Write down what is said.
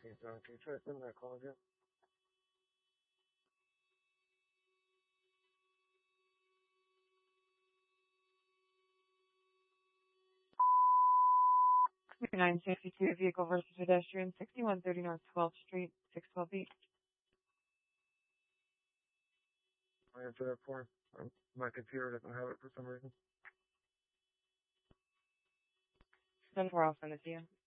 14th. Can you try sending that call again? Nine fifty-two vehicle versus pedestrian, 6130 North 12th Street, 612 I answer that for him. My computer doesn't have it for some reason. 10-4, I'll send it to you.